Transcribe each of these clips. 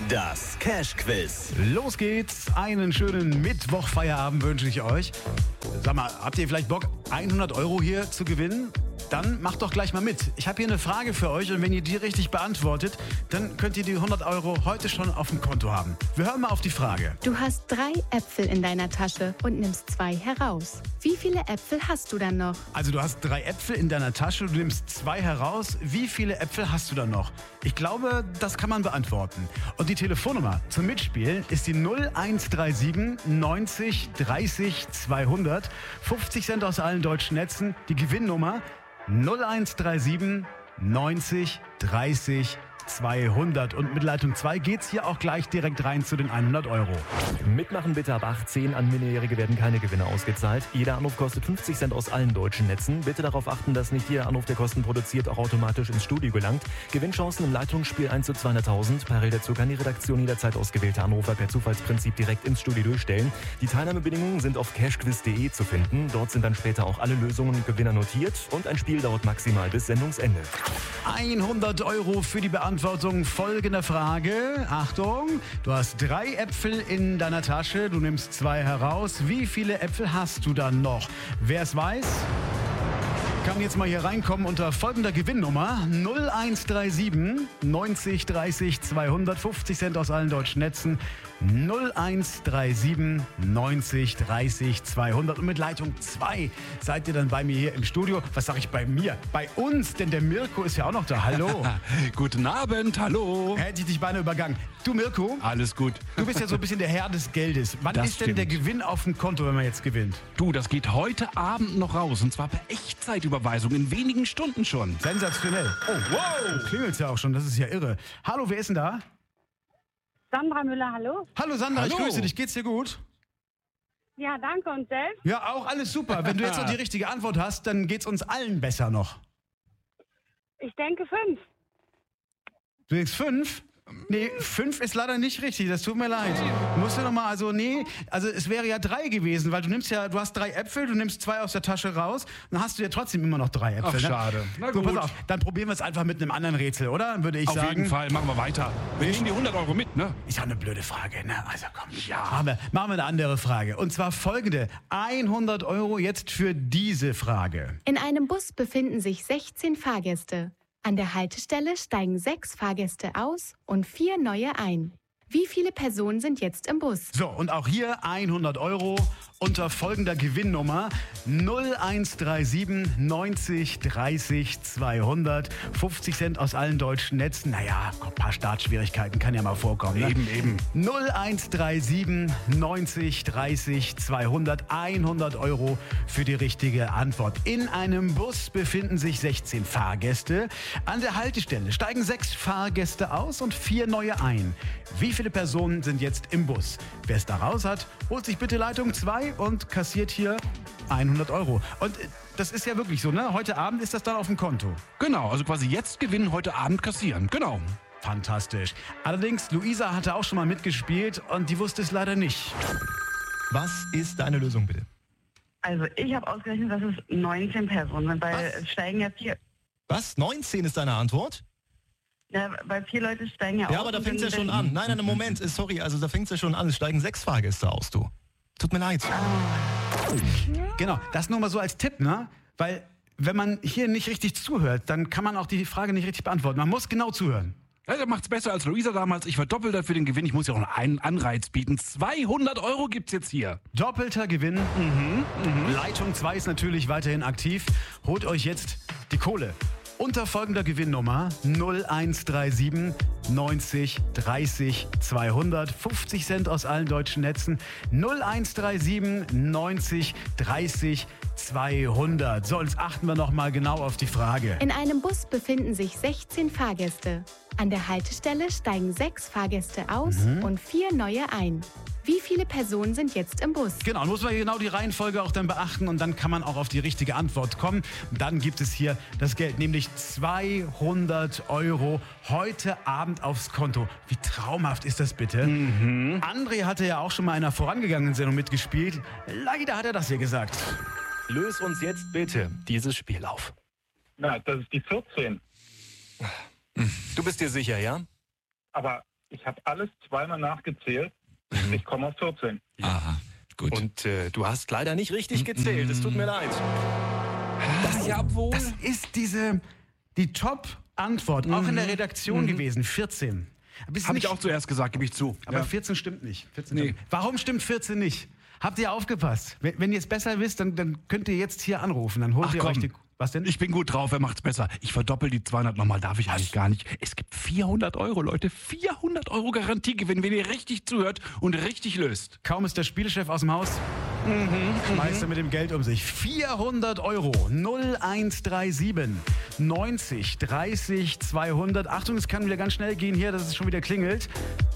Das Cash-Quiz. Los geht's. Einen schönen Mittwochfeierabend wünsche ich euch. Sag mal, habt ihr vielleicht Bock, 100 € hier zu gewinnen? Dann macht doch gleich mal mit. Ich habe hier eine Frage für euch und wenn ihr die richtig beantwortet, dann könnt ihr die 100 € heute schon auf dem Konto haben. Wir hören mal auf die Frage. Du hast 3 Äpfel in deiner Tasche und nimmst 2 heraus. Wie viele Äpfel hast du dann noch? Also du hast 3 Äpfel in deiner Tasche, du nimmst 2 heraus. Wie viele Äpfel hast du dann noch? Ich glaube, das kann man beantworten. Und die Telefonnummer zum Mitspielen ist die 0137 90 30 200. 50 Cent aus allen deutschen Netzen. Die Gewinnnummer 0137 90 30 200. Und mit Leitung 2 geht's hier auch gleich direkt rein zu den 100 €. Mitmachen bitte ab 18. An Minderjährige werden keine Gewinne ausgezahlt. Jeder Anruf kostet 50 Cent aus allen deutschen Netzen. Bitte darauf achten, dass nicht jeder Anruf, der Kosten produziert, auch automatisch ins Studio gelangt. Gewinnchancen im Leitungsspiel 1 zu 200.000. Parallel dazu kann die Redaktion jederzeit ausgewählte Anrufer per Zufallsprinzip direkt ins Studio durchstellen. Die Teilnahmebedingungen sind auf cashquiz.de zu finden. Dort sind dann später auch alle Lösungen und Gewinner notiert. Und ein Spiel dauert maximal bis Sendungsende. 100 € für die Beantwortung folgender Frage. Achtung, du hast 3 Äpfel in deiner Tasche, du nimmst 2 heraus. Wie viele Äpfel hast du dann noch? Wer es weiß, kann jetzt mal hier reinkommen unter folgender Gewinnnummer 0137 90 30 200. 50 Cent aus allen deutschen Netzen. 0137 90 30 200. Und mit Leitung 2 seid ihr dann bei mir hier im Studio. Was sage ich bei mir? Bei uns, denn der Mirko ist ja auch noch da. Hallo. Guten Abend, hallo. Hätte ich dich beinahe übergangen. Du Mirko, Alles gut. du bist ja so ein bisschen der Herr des Geldes. Wann Das ist denn der stimmt. Gewinn auf dem Konto, wenn man jetzt gewinnt? Du, das geht heute Abend noch raus. Und zwar per Echtzeitüberweisung in wenigen Stunden schon. Sensationell. Oh, wow. Klingelt's ja auch schon, das ist ja irre. Hallo, wer ist denn da? Sandra Müller, hallo? Hallo Sandra, Hallo. ich grüße dich. Geht's dir gut? Ja, danke und selbst? Ja, auch alles super. Wenn du jetzt noch die richtige Antwort hast, dann geht's uns allen besser noch. Ich denke 5. Du denkst 5? Nee, 5 ist leider nicht richtig, das tut mir leid. Musst du nochmal, also es wäre ja 3 gewesen, weil du hast 3 Äpfel, du nimmst 2 aus der Tasche raus, dann hast du ja trotzdem immer noch 3 Äpfel. Ach, ne? schade. Na So, gut. pass auf, dann probieren wir es einfach mit einem anderen Rätsel, oder? Würde ich Auf sagen. jeden Fall, machen wir weiter. Wir nehmen die 100 € mit, ne? Ist ja eine blöde Frage, ne? Also komm. Ja. Machen wir eine andere Frage. Und zwar folgende. 100 € jetzt für diese Frage. In einem Bus befinden sich 16 Fahrgäste. An der Haltestelle steigen 6 Fahrgäste aus und 4 neue ein. Wie viele Personen sind jetzt im Bus? So, und auch hier 100 € unter folgender Gewinnnummer 0137 90 30 200. 50 Cent aus allen deutschen Netzen. Naja, ein paar Startschwierigkeiten kann ja mal vorkommen. Ne? Eben. 0137 90 30 200. 100 € für die richtige Antwort. In einem Bus befinden sich 16 Fahrgäste. An der Haltestelle steigen 6 Fahrgäste aus und 4 neue ein. Wie viele Personen sind jetzt im Bus? Wer es da raus hat, holt sich bitte Leitung 2 und kassiert hier 100 €. Und das ist ja wirklich so, ne? Heute Abend ist das dann auf dem Konto. Genau, also quasi jetzt gewinnen, heute Abend kassieren. Genau. Fantastisch. Allerdings, Luisa hatte auch schon mal mitgespielt und die wusste es leider nicht. Was ist deine Lösung bitte? Also ich habe ausgerechnet, dass es 19 Personen sind, weil Was? es steigen ja 4. Was? 19 ist deine Antwort? Ja, weil 4 Leute steigen ja aus. Ja, aber da und fängt's ja dann- schon an. Nein, Moment, sorry, also da fängt's ja schon an. Es steigen 6 Fahrgäste aus, du. Tut mir leid. Genau, das nur mal so als Tipp, ne? Weil, wenn man hier nicht richtig zuhört, dann kann man auch die Frage nicht richtig beantworten. Man muss genau zuhören. Ja, der macht's besser als Luisa damals. Ich verdoppel dafür den Gewinn. Ich muss ja auch noch einen Anreiz bieten. 200 € gibt's jetzt hier. Doppelter Gewinn. Leitung 2 ist natürlich weiterhin aktiv. Holt euch jetzt die Kohle. Unter folgender Gewinnnummer 0137 90 30 200. 50 Cent aus allen deutschen Netzen. 0137 90 30 200. So, jetzt achten wir noch mal genau auf die Frage. In einem Bus befinden sich 16 Fahrgäste. An der Haltestelle steigen 6 Fahrgäste aus und 4 neue ein. Wie viele Personen sind jetzt im Bus? Genau, muss man genau die Reihenfolge auch dann beachten und dann kann man auch auf die richtige Antwort kommen. Dann gibt es hier das Geld, nämlich 200 € heute Abend aufs Konto. Wie traumhaft ist das bitte? André hatte ja auch schon mal in einer vorangegangenen Sendung mitgespielt. Leider hat er das hier gesagt. Löse uns jetzt bitte dieses Spiel auf. Na, das ist die 14. Du bist dir sicher, ja? Aber Ich habe alles zweimal nachgezählt. Ich komme auf 14. Aha, gut. Und du hast leider nicht richtig gezählt. Es tut mir leid. Jawohl. Das ist die Top-Antwort, auch in der Redaktion gewesen, 14. Habe ich auch zuerst gesagt, gebe ich zu. Aber 14 stimmt nicht. 14 Nee. stimmt. Warum stimmt 14 nicht? Habt ihr aufgepasst? Wenn ihr es besser wisst, dann könnt ihr jetzt hier anrufen. Dann holt Ach ihr komm. euch die... Was denn? Ich bin gut drauf, wer macht's besser? Ich verdoppel die 200 nochmal, darf ich eigentlich gar nicht. Es gibt 400 Euro, Leute. 400 Euro Garantiegewinn, wenn ihr richtig zuhört und richtig löst. Kaum ist der Spielchef aus dem Haus, schmeißt er mit dem Geld um sich. 400 Euro, 0137 90 30 200. Achtung, es kann wieder ganz schnell gehen hier, dass es schon wieder klingelt.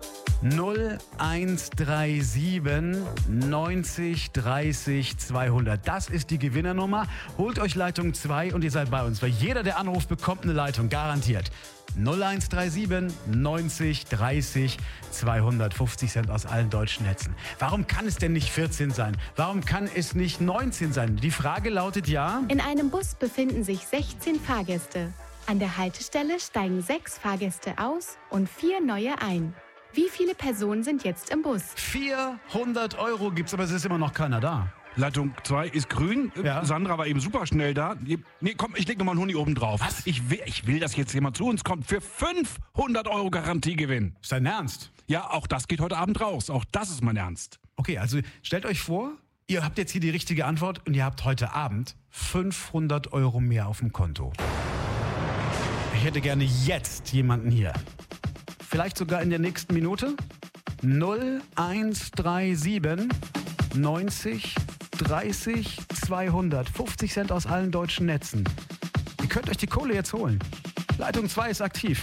0137 90 30 200. Das ist die Gewinnernummer. Holt euch Leitung 2 und ihr seid bei uns, weil jeder, der anruft, bekommt eine Leitung, garantiert. 0137 90 30 250 Cent aus allen deutschen Netzen. Warum kann es denn nicht 14 sein? Warum kann es nicht 19 sein? Die Frage lautet ja... In einem Bus befinden sich 16 Fahrgäste. An der Haltestelle steigen 6 Fahrgäste aus und 4 neue ein. Wie viele Personen sind jetzt im Bus? 400 Euro gibt's, aber es ist immer noch keiner da. Leitung 2 ist grün. Ja. Sandra war eben super schnell da. Nee, komm, ich leg nochmal einen Huni oben drauf. Was? Ich will, dass jetzt jemand zu uns kommt für 500 Euro Garantiegewinn. Ist dein Ernst? Ja, auch das geht heute Abend raus. Auch das ist mein Ernst. Okay, also stellt euch vor, ihr habt jetzt hier die richtige Antwort und ihr habt heute Abend 500 Euro mehr auf dem Konto. Ich hätte gerne jetzt jemanden hier. Vielleicht sogar in der nächsten Minute. 0137 90 30 200. 50 Cent aus allen deutschen Netzen. Ihr könnt euch die Kohle jetzt holen. Leitung 2 ist aktiv.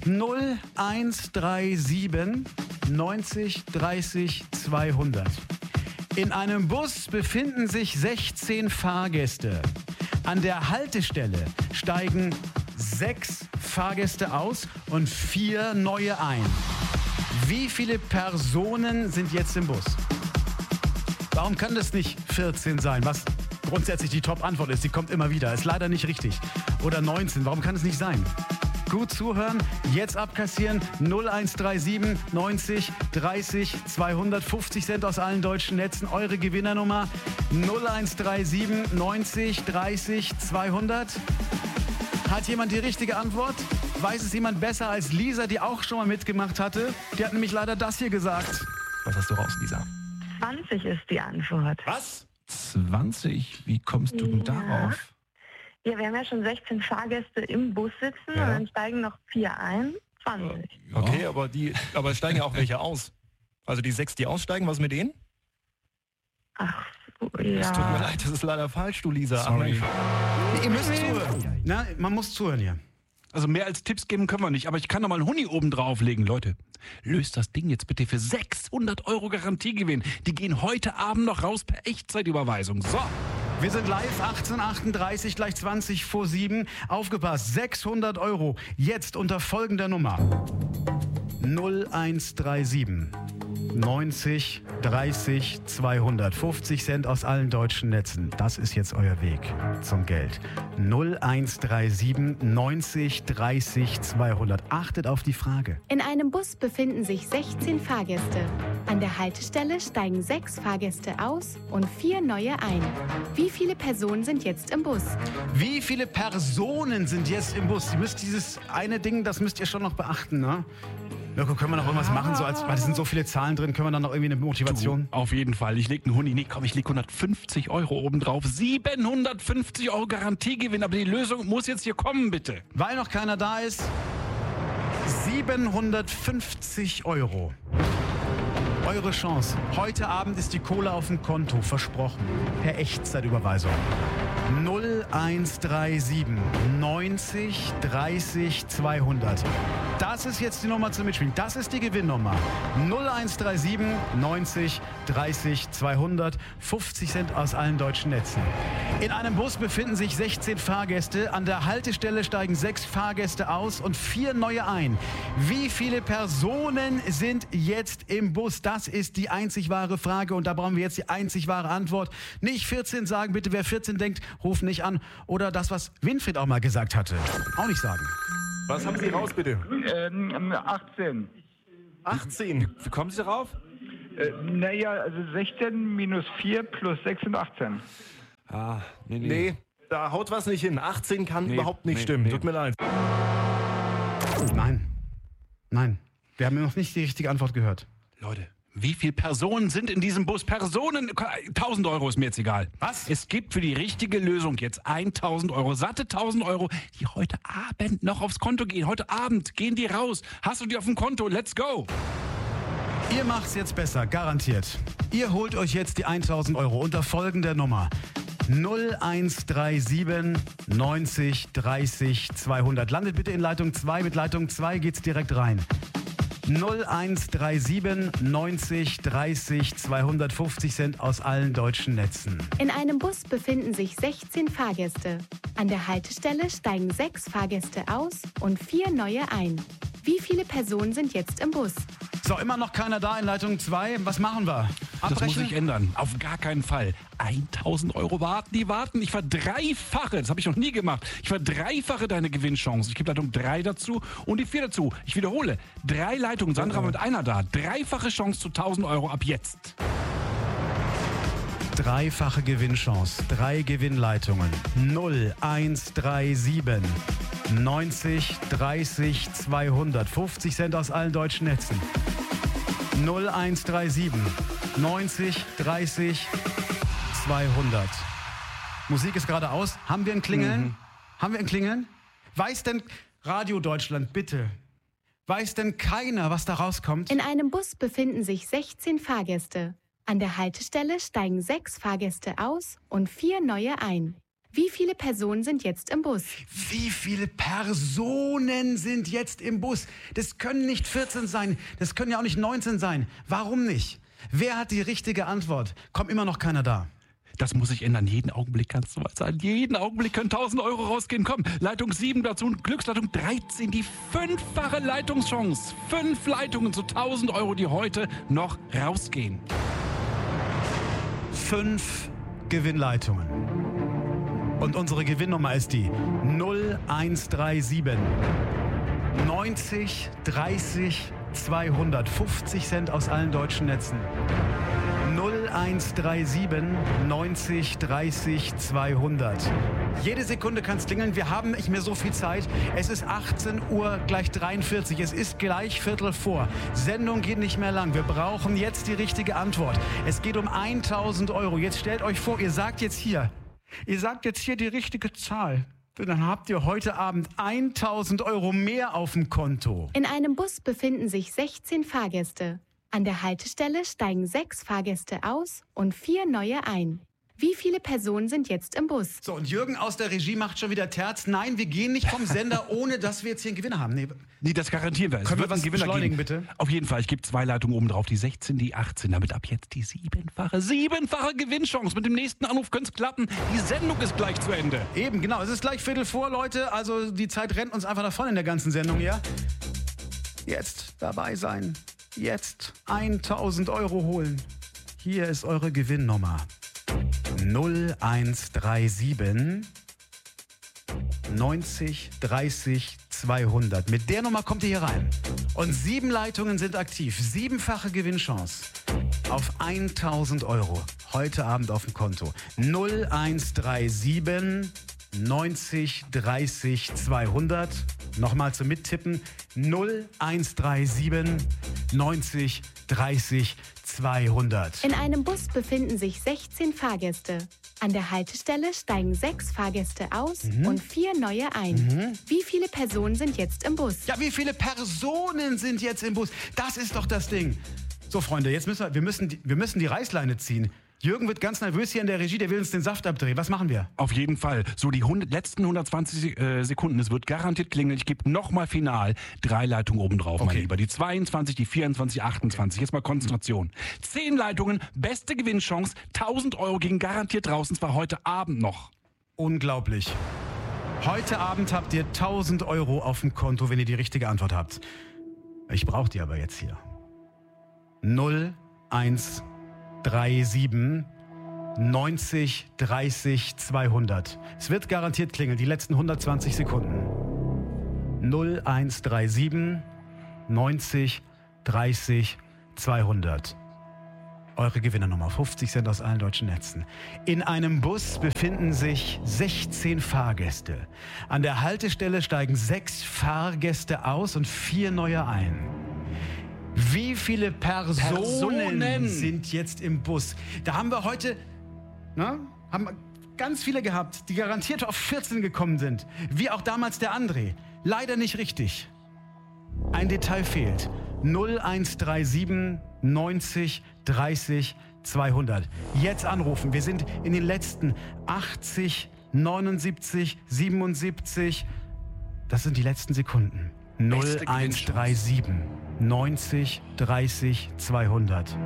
0137 90 30 200. In einem Bus befinden sich 16 Fahrgäste. An der Haltestelle steigen 6 Fahrgäste aus und 4 neue ein. Wie viele Personen sind jetzt im Bus? Warum kann das nicht 14 sein, was grundsätzlich die Top-Antwort ist? Die kommt immer wieder, ist leider nicht richtig. Oder 19, warum kann es nicht sein? Gut zuhören, jetzt abkassieren, 0137 90 30 250 Cent aus allen deutschen Netzen. Eure Gewinnernummer 0137 90 30 200. Hat jemand die richtige Antwort? Weiß es jemand besser als Lisa, die auch schon mal mitgemacht hatte? Die hat nämlich leider das hier gesagt. Was hast du raus, Lisa? 20 ist die Antwort. Was? 20? Wie kommst du denn darauf? Ja, wir haben ja schon 16 Fahrgäste im Bus sitzen und dann steigen noch 4 ein. 20. Ja. Okay, aber es steigen ja auch welche aus. Also die 6, die aussteigen, was mit denen? Ach, Es tut mir ja. leid, das ist leider falsch, du Lisa. Sorry. Ihr müsst zuhören. Na, man muss zuhören hier. Also mehr als Tipps geben können wir nicht, aber ich kann noch mal einen Huni oben drauflegen. Leute, löst das Ding jetzt bitte für 600 Euro Garantiegewinn. Die gehen heute Abend noch raus per Echtzeitüberweisung. So. Wir sind live, 18:38, gleich 20 vor 7. Aufgepasst, 600 Euro. Jetzt unter folgender Nummer. 0137 90 30 200. 50 Cent aus allen deutschen Netzen. Das ist jetzt euer Weg zum Geld. 0137 90 30 200. Achtet auf die Frage. In einem Bus befinden sich 16 Fahrgäste. An der Haltestelle steigen 6 Fahrgäste aus und 4 neue ein. Wie viele Personen sind jetzt im Bus? Wie viele Personen sind jetzt im Bus? Ihr müsst dieses eine Ding, das müsst ihr schon noch beachten, ne? Mirko, können wir noch irgendwas machen? Weil es sind so viele Zahlen drin, können wir dann noch irgendwie eine Motivation? Auf jeden Fall. Ich leg einen Huni. Nee, komm, ich leg 150 Euro oben drauf. 750 Euro Garantiegewinn. Aber die Lösung muss jetzt hier kommen, bitte. Weil noch keiner da ist, 750 Euro. Eure Chance. Heute Abend ist die Kohle auf dem Konto, versprochen. Per Echtzeitüberweisung. 0137 90 30 200. Das ist jetzt die Nummer zum Mitspielen. Das ist die Gewinnnummer. 0137 90 30 200. 50 Cent aus allen deutschen Netzen. In einem Bus befinden sich 16 Fahrgäste. An der Haltestelle steigen 6 Fahrgäste aus und 4 neue ein. Wie viele Personen sind jetzt im Bus? Das ist die einzig wahre Frage und da brauchen wir jetzt die einzig wahre Antwort. Nicht 14 sagen, bitte wer 14 denkt, ruft nicht an. Oder das, was Winfried auch mal gesagt hatte. Auch nicht sagen. Was haben Sie raus, bitte? 18. 18. Wie kommen Sie darauf? Naja, also 16 minus 4 plus 6 sind 18. Ah, Nee, da haut was nicht hin. 18 kann überhaupt nicht stimmen. Tut mir leid. Nein. Wir haben noch nicht die richtige Antwort gehört. Leute, wie viele Personen sind in diesem Bus? 1.000 Euro ist mir jetzt egal. Was? Es gibt für die richtige Lösung jetzt 1.000 Euro, satte 1.000 Euro, die heute Abend noch aufs Konto gehen. Heute Abend gehen die raus. Hast du die auf dem Konto? Let's go. Ihr macht's jetzt besser, garantiert. Ihr holt euch jetzt die 1.000 Euro unter folgender Nummer. 0137 90 30 200. Landet bitte in Leitung 2. Mit Leitung 2 geht's direkt rein. 0137 90 30 250 Cent aus allen deutschen Netzen. In einem Bus befinden sich 16 Fahrgäste. An der Haltestelle steigen 6 Fahrgäste aus und 4 neue ein. Wie viele Personen sind jetzt im Bus? So, immer noch keiner da in Leitung 2. Was machen wir? Das muss Abbrechen? sich ändern. Auf gar keinen Fall. 1.000 Euro warten, die warten. Ich verdreifache, das habe ich noch nie gemacht. Ich verdreifache deine Gewinnchance. Ich gebe Leitung 3 dazu und die 4 dazu. Ich wiederhole. 3 Leitungen, Sandra mit einer da. Dreifache Chance zu 1.000 Euro ab jetzt. Dreifache Gewinnchance. 3 Gewinnleitungen. 0137 90 30 200. 50 Cent aus allen deutschen Netzen. 0137 90 30 200. Musik ist gerade aus. Haben wir ein Klingeln? Haben wir ein Klingeln? Weiß denn Radio Deutschland, bitte? Weiß denn keiner, was da rauskommt? In einem Bus befinden sich 16 Fahrgäste. An der Haltestelle steigen 6 Fahrgäste aus und 4 neue ein. Wie viele Personen sind jetzt im Bus? Wie viele Personen sind jetzt im Bus? Das können nicht 14 sein, das können ja auch nicht 19 sein. Warum nicht? Wer hat die richtige Antwort? Kommt immer noch keiner da. Das muss sich ändern. Jeden Augenblick kann es soweit sein. Jeden Augenblick können 1.000 Euro rausgehen. Komm, Leitung 7 dazu und Glücksleitung 13. Die 5-fache Leitungschance. 5 Leitungen zu 1.000 Euro, die heute noch rausgehen. 5 Gewinnleitungen. Und unsere Gewinnnummer ist die 0137 90 30 200. 50 Cent aus allen deutschen Netzen. 0137 90 30 200. Jede Sekunde kann es klingeln. Wir haben nicht mehr so viel Zeit. Es ist 18 Uhr gleich 43. Es ist gleich Viertel vor. Sendung geht nicht mehr lang. Wir brauchen jetzt die richtige Antwort. Es geht um 1.000 Euro. Jetzt stellt euch vor, ihr sagt jetzt hier die richtige Zahl. Dann habt ihr heute Abend 1.000 Euro mehr auf dem Konto. In einem Bus befinden sich 16 Fahrgäste. An der Haltestelle steigen 6 Fahrgäste aus und 4 neue ein. Wie viele Personen sind jetzt im Bus? So, und Jürgen aus der Regie macht schon wieder Terz. Nein, wir gehen nicht vom Sender, ohne dass wir jetzt hier einen Gewinner haben. Nee, das garantieren wir. Können wir was beschleunigen, bitte? Auf jeden Fall. Ich gebe 2 Leitungen oben drauf. Die 16, die 18. Damit ab jetzt die 7-fache Gewinnchance. Mit dem nächsten Anruf könnte es klappen. Die Sendung ist gleich zu Ende. Eben, genau. Es ist gleich Viertel vor, Leute. Also die Zeit rennt uns einfach davon in der ganzen Sendung hier. Jetzt dabei sein. Jetzt 1.000 Euro holen. Hier ist eure Gewinnnummer. 0137 90 30 200. Mit der Nummer kommt ihr hier rein. Und 7 Leitungen sind aktiv. 7-fache Gewinnchance auf 1.000 Euro. Heute Abend auf dem Konto. 0137 90 30 200. Nochmal zum Mittippen. 0137 90 30 200. In einem Bus befinden sich 16 Fahrgäste. An der Haltestelle steigen 6 Fahrgäste aus und 4 neue ein. Wie viele Personen sind jetzt im Bus? Ja, wie viele Personen sind jetzt im Bus? Das ist doch das Ding. So, Freunde, jetzt müssen die Reißleine ziehen. Jürgen wird ganz nervös hier in der Regie, der will uns den Saft abdrehen. Was machen wir? Auf jeden Fall. So die letzten 120 Sekunden, es wird garantiert klingeln. Ich gebe nochmal final 3 Leitungen oben drauf, mein Lieber. Die 22, die 24, 28. Jetzt mal Konzentration. 10 Leitungen, beste Gewinnchance, 1.000 Euro gegen garantiert draußen, zwar heute Abend noch. Unglaublich. Heute Abend habt ihr 1.000 Euro auf dem Konto, wenn ihr die richtige Antwort habt. Ich brauche die aber jetzt hier. 0137 90 30 200. Es wird garantiert klingeln, die letzten 120 Sekunden. 0137 90 30 200. Eure Gewinnernummer, 50 Cent aus allen deutschen Netzen. In einem Bus befinden sich 16 Fahrgäste. An der Haltestelle steigen 6 Fahrgäste aus und 4 neue ein. Wie viele Personen sind jetzt im Bus? Da haben wir heute, haben ganz viele gehabt, die garantiert auf 14 gekommen sind. Wie auch damals der André. Leider nicht richtig. Ein Detail fehlt. 0137 90 30 200. Jetzt anrufen. Wir sind in den letzten 80, 79, 77. Das sind die letzten Sekunden. 0137 90 30 200.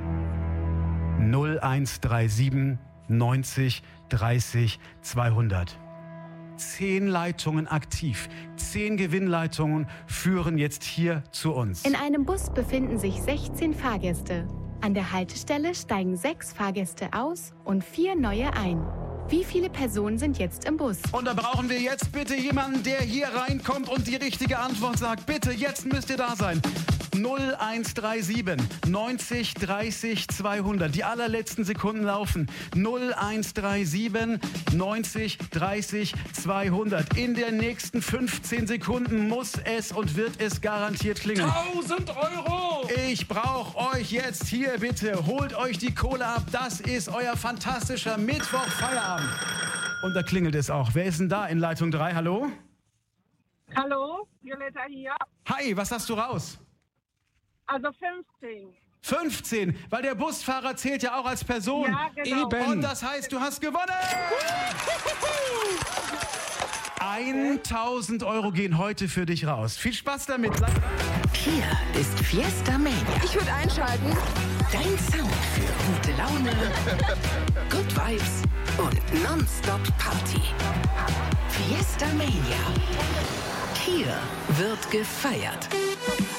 0137 90 30 200. 10 Leitungen aktiv. 10 Gewinnleitungen führen jetzt hier zu uns. In einem Bus befinden sich 16 Fahrgäste. An der Haltestelle steigen 6 Fahrgäste aus und 4 neue ein. Wie viele Personen sind jetzt im Bus? Und da brauchen wir jetzt bitte jemanden, der hier reinkommt und die richtige Antwort sagt. Bitte, jetzt müsst ihr da sein. 0137 90 30 200. Die allerletzten Sekunden laufen. 0137 90 30 200. In den nächsten 15 Sekunden muss es und wird es garantiert klingeln. 1000 Euro! Ich brauche euch jetzt hier bitte. Holt euch die Kohle ab. Das ist euer fantastischer Mittwoch-Feierabend. Und da klingelt es auch. Wer ist denn da in Leitung 3? Hallo? Hallo, Violetta hier. Hi, was hast du raus? Also 15. 15, weil der Busfahrer zählt ja auch als Person. Ja, genau. Eben. Und das heißt, du hast gewonnen! 1000 Euro gehen heute für dich raus. Viel Spaß damit. Hier ist Fiesta Mania. Ich würde einschalten. Dein Sound für gute Laune, Good Vibes und Nonstop Party. Fiesta Mania. Hier wird gefeiert.